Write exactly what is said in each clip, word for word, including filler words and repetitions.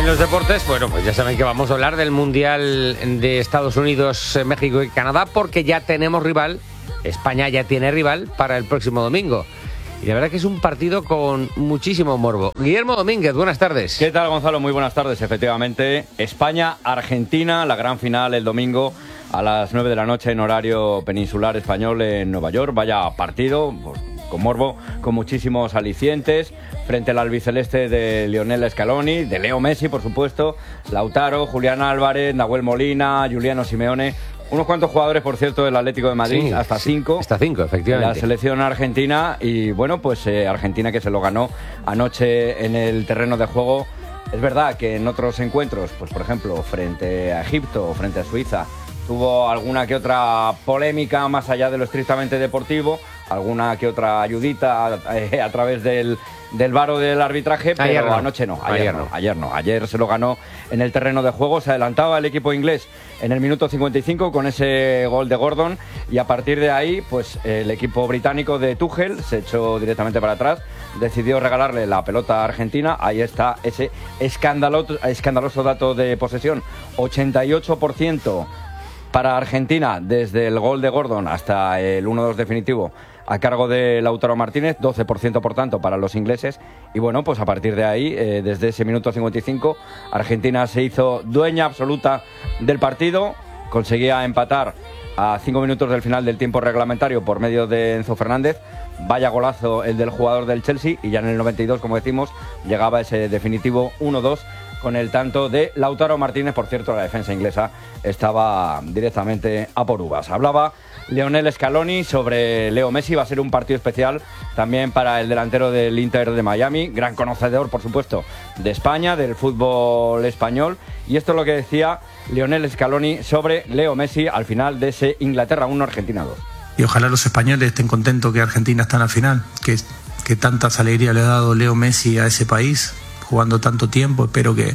En los deportes, bueno, pues ya saben que vamos a hablar del Mundial de Estados Unidos, México y Canadá, porque ya tenemos rival, España ya tiene rival para el próximo domingo. Y la verdad que es un partido con muchísimo morbo. Guillermo Domínguez, buenas tardes. ¿Qué tal, Gonzalo? Muy buenas tardes, efectivamente. España-Argentina, la gran final el domingo a las nueve de la noche en horario peninsular español en Nueva York. Vaya partido, pues, con morbo, con muchísimos alicientes, frente al albiceleste de Lionel Scaloni, de Leo Messi, por supuesto, Lautaro, Julián Álvarez, Nahuel Molina, Giuliano Simeone. Unos cuantos jugadores, por cierto, del Atlético de Madrid, sí, hasta cinco. Hasta cinco, efectivamente. La selección argentina y, bueno, pues eh, Argentina que se lo ganó anoche en el terreno de juego. Es verdad que en otros encuentros, pues por ejemplo, frente a Egipto o frente a Suiza, tuvo alguna que otra polémica más allá de lo estrictamente deportivo, alguna que otra ayudita eh, a través del, del varo del arbitraje, pero ayer no. anoche no ayer, ayer no, no, ayer no, ayer se lo ganó en el terreno de juego. Se adelantaba el equipo inglés en el minuto cincuenta y cinco con ese gol de Gordon y a partir de ahí, pues el equipo británico de Tuchel se echó directamente para atrás, decidió regalarle la pelota a Argentina. Ahí está ese escandaloso, escandaloso dato de posesión, ochenta y ocho por ciento para Argentina desde el gol de Gordon hasta el uno dos definitivo a cargo de Lautaro Martínez, doce por ciento por tanto para los ingleses. Y bueno, pues a partir de ahí, eh, desde ese minuto cincuenta y cinco, Argentina se hizo dueña absoluta del partido, conseguía empatar a cinco minutos del final del tiempo reglamentario por medio de Enzo Fernández. Vaya golazo el del jugador del Chelsea, y ya en el noventa y dos, como decimos, llegaba ese definitivo uno dos con el tanto de Lautaro Martínez. Por cierto, la defensa inglesa estaba directamente a por uvas. Hablaba Lionel Scaloni sobre Leo Messi. Va a ser un partido especial también para el delantero del Inter de Miami, gran conocedor, por supuesto, de España, del fútbol español. Y esto es lo que decía Lionel Scaloni sobre Leo Messi al final de ese Inglaterra uno, Argentina dos. Y ojalá los españoles estén contentos que Argentina está en la final, que, que tantas alegrías le ha dado Leo Messi a ese país, jugando tanto tiempo. Espero que,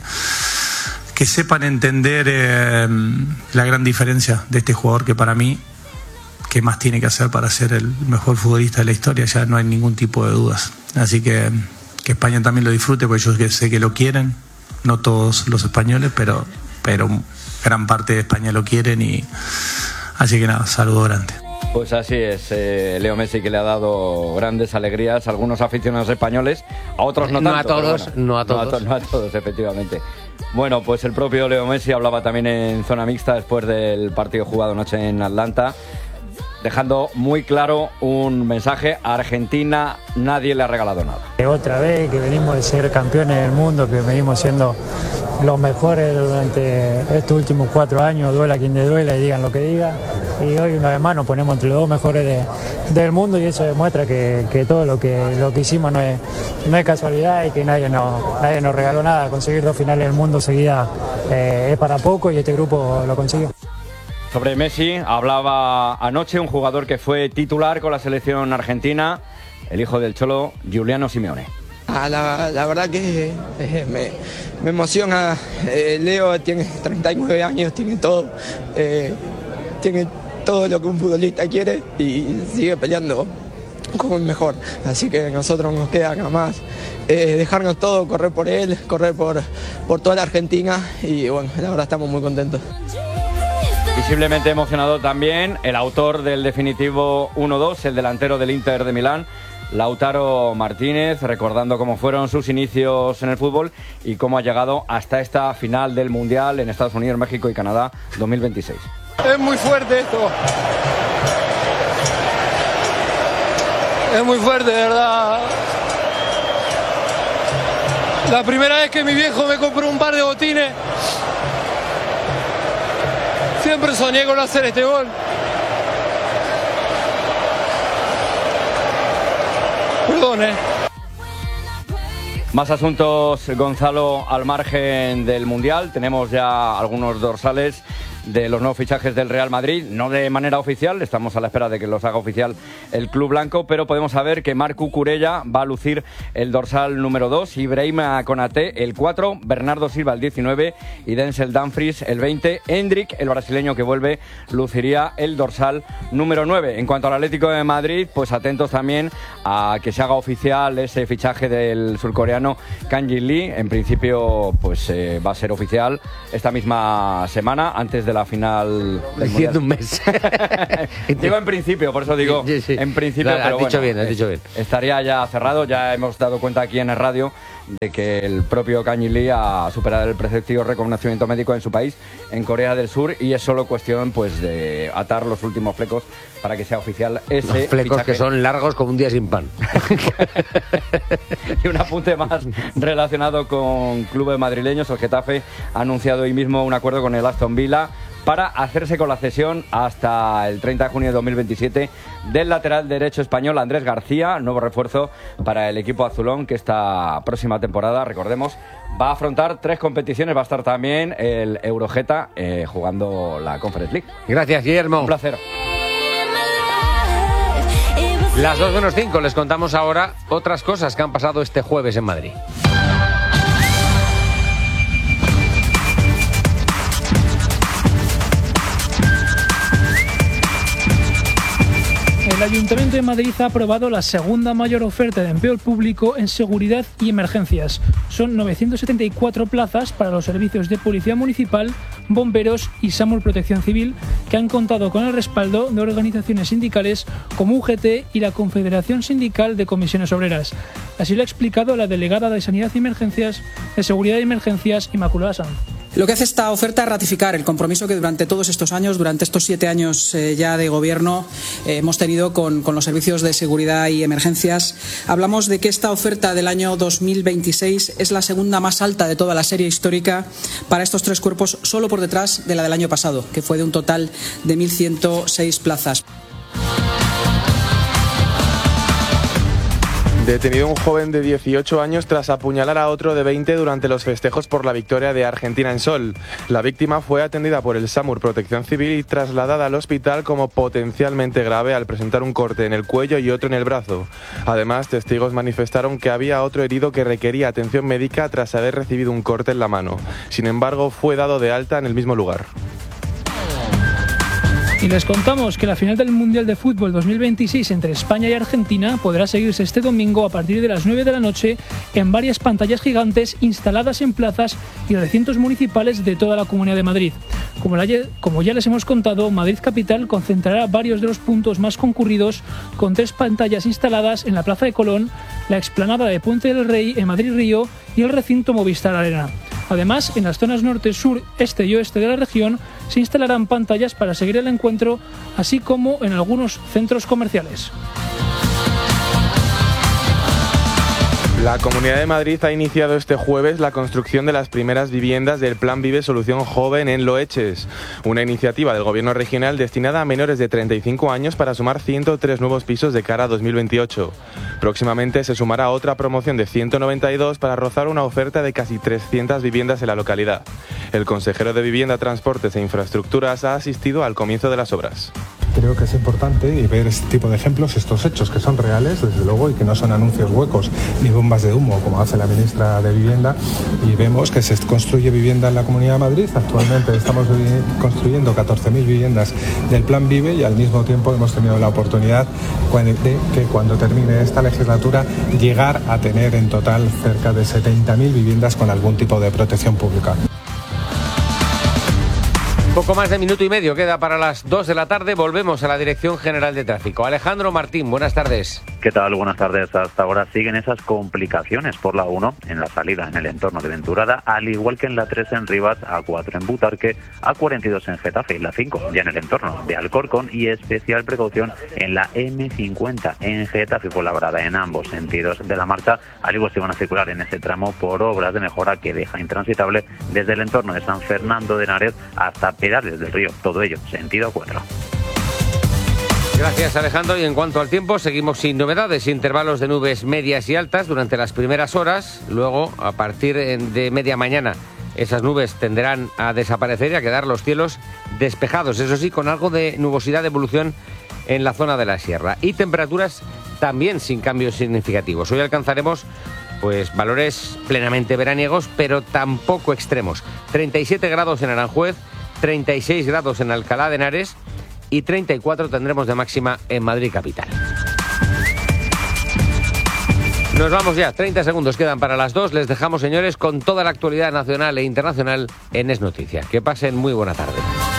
que sepan entender eh, la gran diferencia de este jugador, que para mí, ¿qué más tiene que hacer para ser el mejor futbolista de la historia? Ya no hay ningún tipo de dudas. Así que que España también lo disfrute, porque yo sé que lo quieren, no todos los españoles, pero, pero gran parte de España lo quieren. Y así que nada, saludo grande. Pues así es, eh, Leo Messi, que le ha dado grandes alegrías a algunos aficionados españoles, a otros no tanto. No a todos, bueno, no a todos. No a, to- no a todos, efectivamente. Bueno, pues el propio Leo Messi hablaba también en zona mixta después del partido jugado anoche en Atlanta, dejando muy claro un mensaje: a Argentina nadie le ha regalado nada. Otra vez que venimos de ser campeones del mundo, que venimos siendo los mejores durante estos últimos cuatro años, duela quien le duela y digan lo que digan. Y hoy una vez más nos ponemos entre los dos mejores de, del mundo, y eso demuestra que, que todo lo que, lo que hicimos no es, no es casualidad, y que nadie nos, nadie nos regaló nada. Conseguir dos finales del mundo seguidas eh, es para poco, y este grupo lo consiguió. Sobre Messi hablaba anoche un jugador que fue titular con la selección argentina, el hijo del Cholo, Giuliano Simeone. Ah, la, la verdad que eh, me, me emociona. Eh, Leo tiene treinta y nueve años, tiene todo, eh, tiene todo lo que un futbolista quiere, y sigue peleando como el mejor. Así que a nosotros nos queda nada más eh, dejarnos todo, correr por él, correr por, por toda la Argentina, y bueno, la verdad estamos muy contentos. Visiblemente emocionado también el autor del definitivo uno dos, el delantero del Inter de Milán, Lautaro Martínez, recordando cómo fueron sus inicios en el fútbol y cómo ha llegado hasta esta final del Mundial en Estados Unidos, México y Canadá dos mil veintiséis. Es muy fuerte esto. Es muy fuerte, de verdad. La primera vez que mi viejo me compró un par de botines, siempre soñé con hacer este gol. Perdón, eh. Más asuntos, Gonzalo, al margen del Mundial. Tenemos ya algunos dorsales de los nuevos fichajes del Real Madrid, no de manera oficial, estamos a la espera de que los haga oficial el club blanco, pero podemos saber que Marc Cucurella va a lucir el dorsal número dos, Ibrahima Konaté el cuatro, Bernardo Silva el diecinueve y Denzel Dumfries el veinte. Endrick, el brasileño que vuelve, luciría el dorsal número nueve. En cuanto al Atlético de Madrid, pues atentos también a que se haga oficial ese fichaje del surcoreano Kang Jin Lee. En principio, pues eh, va a ser oficial esta misma semana, antes de la final del Diciendo un mes. Digo en principio, por eso digo sí, sí. en principio, Claro, pero has dicho bueno, bien, has dicho bien. estaría ya cerrado. Ya hemos dado cuenta aquí en el radio de que el propio Kang Jin Lee ha superado el preceptivo reconocimiento médico en su país, en Corea del Sur, y es solo cuestión pues de atar los últimos flecos para que sea oficial ese Los flecos fichaje. que son largos como un día sin pan. Y un apunte más relacionado con clubes madrileños. El Getafe ha anunciado hoy mismo un acuerdo con el Aston Villa para hacerse con la cesión hasta el treinta de junio de dos mil veintisiete del lateral derecho español Andrés García, nuevo refuerzo para el equipo azulón, que esta próxima temporada, recordemos, va a afrontar tres competiciones. Va a estar también el Eurogeta eh, jugando la Conference League. Gracias, Guillermo. Un placer. Las dos menos cinco, les contamos ahora otras cosas que han pasado este jueves en Madrid. El Ayuntamiento de Madrid ha aprobado la segunda mayor oferta de empleo público en seguridad y emergencias. Son novecientas setenta y cuatro plazas para los servicios de Policía Municipal, Bomberos y SAMUR Protección Civil, que han contado con el respaldo de organizaciones sindicales como U G T y la Confederación Sindical de Comisiones Obreras. Así lo ha explicado la delegada de Sanidad y Emergencias, de Seguridad y Emergencias, Inmaculada Sanz. Lo que hace esta oferta es ratificar el compromiso que durante todos estos años, durante estos siete años eh, ya de gobierno, eh, hemos tenido con, con los servicios de seguridad y emergencias. Hablamos de que esta oferta del año dos mil veintiséis es la segunda más alta de toda la serie histórica para estos tres cuerpos, solo por detrás de la del año pasado, que fue de un total de mil ciento seis plazas. Detenido un joven de dieciocho años tras apuñalar a otro de veinte durante los festejos por la victoria de Argentina en Sol. La víctima fue atendida por el SAMUR Protección Civil y trasladada al hospital como potencialmente grave al presentar un corte en el cuello y otro en el brazo. Además, testigos manifestaron que había otro herido que requería atención médica tras haber recibido un corte en la mano. Sin embargo, fue dado de alta en el mismo lugar. Y les contamos que la final del Mundial de Fútbol dos mil veintiséis entre España y Argentina podrá seguirse este domingo a partir de las nueve de la noche en varias pantallas gigantes instaladas en plazas y recintos municipales de toda la Comunidad de Madrid. Como, la, como ya les hemos contado, Madrid Capital concentrará varios de los puntos más concurridos con tres pantallas instaladas en la Plaza de Colón, la explanada de Puente del Rey en Madrid Río y el recinto Movistar Arena. Además, en las zonas norte, sur, este y oeste de la región se instalarán pantallas para seguir el encuentro, así como en algunos centros comerciales. La Comunidad de Madrid ha iniciado este jueves la construcción de las primeras viviendas del Plan Vive Solución Joven en Loeches, una iniciativa del Gobierno regional destinada a menores de treinta y cinco años para sumar ciento tres nuevos pisos de cara a dos mil veintiocho. Próximamente se sumará otra promoción de ciento noventa y dos para rozar una oferta de casi trescientas viviendas en la localidad. El consejero de Vivienda, Transportes e Infraestructuras ha asistido al comienzo de las obras. Creo que es importante ver este tipo de ejemplos, estos hechos que son reales, desde luego, y que no son anuncios huecos ni bombas de humo, como hace la ministra de Vivienda, y vemos que se construye vivienda en la Comunidad de Madrid. Actualmente estamos construyendo catorce mil viviendas del Plan Vive y al mismo tiempo hemos tenido la oportunidad de que cuando termine esta legislatura llegar a tener en total cerca de setenta mil viviendas con algún tipo de protección pública. Poco más de minuto y medio queda para las dos de la tarde. Volvemos a la Dirección General de Tráfico. Alejandro Martín, buenas tardes. ¿Qué tal? Buenas tardes. Hasta ahora siguen esas complicaciones por la uno en la salida en el entorno de Venturada, al igual que en la tres en Rivas, A cuatro en Butarque, A cuarenta y dos en Getafe y la cinco ya en el entorno de Alcorcón, y especial precaución en la eme cincuenta en Getafe y Fuenlabrada en ambos sentidos de la marcha. Al igual se van a circular en ese tramo por obras de mejora que deja intransitable desde el entorno de San Fernando de Henares hasta Perales del Río, todo ello sentido A cuatro. Gracias, Alejandro. Y en cuanto al tiempo, seguimos sin novedades. Intervalos de nubes medias y altas durante las primeras horas. Luego, a partir de media mañana, Esas nubes tenderán a desaparecer y a quedar los cielos despejados, eso sí, con algo de nubosidad de evolución en la zona de la sierra. Y temperaturas también sin cambios significativos. Hoy alcanzaremos pues valores plenamente veraniegos, pero tampoco extremos. treinta y siete grados en Aranjuez, treinta y seis grados en Alcalá de Henares y treinta y cuatro tendremos de máxima en Madrid capital. Nos vamos ya, treinta segundos quedan para las dos. Les dejamos, señores, con toda la actualidad nacional e internacional en Es Noticias. Que pasen muy buena tarde.